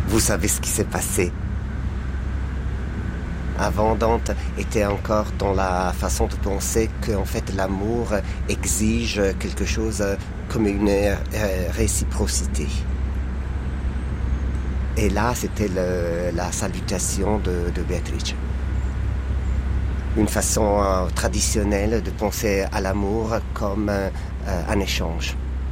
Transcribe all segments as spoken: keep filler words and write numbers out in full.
Vous savez ce qui s'est passé. Avant, Dante était encore dans la façon de penser qu'en fait l'amour exige quelque chose comme une réciprocité. Et là, c'était le, la salutation de, de Beatrice. Une façon euh, traditionnelle de penser à l'amour comme euh, un échange.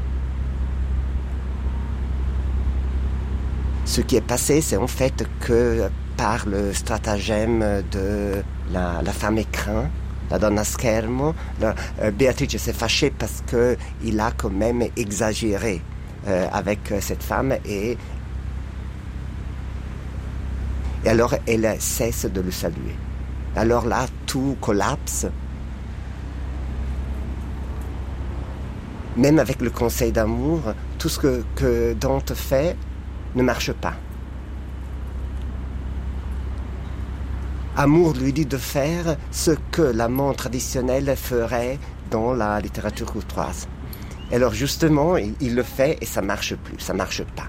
Ce qui est passé, c'est en fait que par le stratagème de la, la femme écrin, la donna schermo, la, euh, Beatrice s'est fâchée parce qu'il a quand même exagéré euh, avec cette femme et, et alors elle cesse de le saluer. Alors là, tout collapse. Même avec le conseil d'amour, tout ce que, que Dante fait ne marche pas. Amour lui dit de faire ce que l'amant traditionnel ferait dans la littérature courtoise. Et alors justement, il, il le fait et ça marche plus, ça marche pas.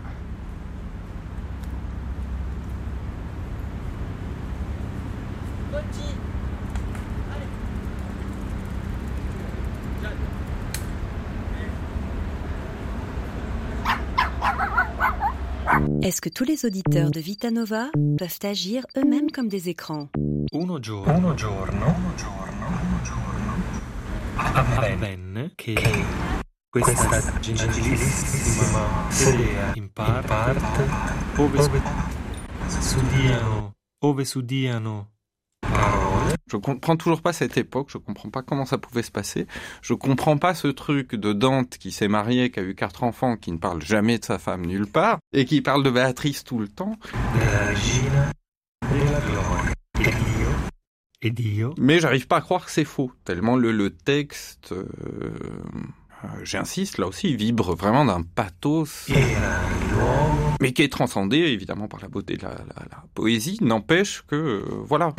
Est-ce que tous les auditeurs de Vita Nova peuvent agir eux-mêmes comme des écrans? Uno giorno, uno giorno, uno giorno, uno giorno avvenne che questa gentilissima sedea in parte ove s'udiano, ove s'udiano parole. Je comprends toujours pas cette époque, je comprends pas comment ça pouvait se passer. Je comprends pas ce truc de Dante qui s'est marié, qui a eu quatre enfants, qui ne parle jamais de sa femme nulle part, et qui parle de Béatrice tout le temps. Et Dio. Mais j'arrive pas à croire que c'est faux, tellement le, le texte, euh, euh, j'insiste, là aussi, il vibre vraiment d'un pathos, mais qui est transcendé évidemment par la beauté de la, la, la poésie, n'empêche que, euh, voilà.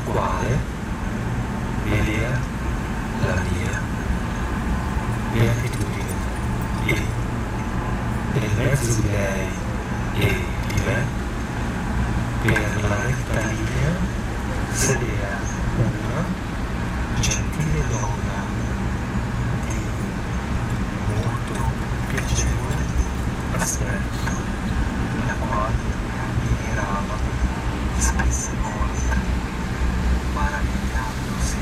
Vedere la mia beatitudine e nel mezzo di lei e di me per la retta linea sedeva una gentile donna di molto piacevole aspetto, la quale mi mirava spesse volte maravigliandosi.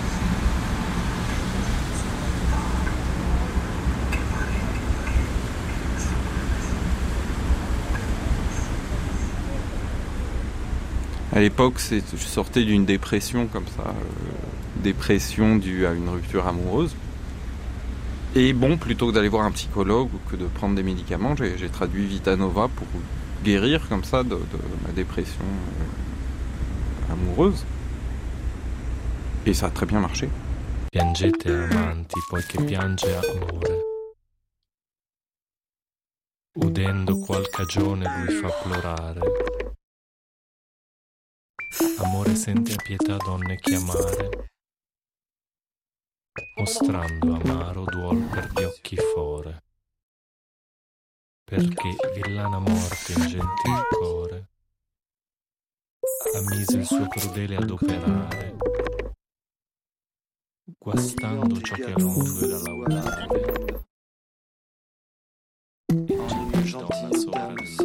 À l'époque, c'est, je sortais d'une dépression comme ça, euh, dépression due à une rupture amoureuse. Et bon, plutôt que d'aller voir un psychologue ou que de prendre des médicaments, j'ai, j'ai traduit Vita Nova pour guérir comme ça de, de ma dépression euh, amoureuse. Et ça a très bien marché. Piangete amanti, poi che piange amore. Udendo qual cagione lui fa plorare. Amore sente a pietà donne chiamare, mostrando amaro duol per gli occhi fore, perché villana morte in gentil core ha mise il suo crudele ad operare, guastando ciò che al mondo era laudare. E gentil donna sopra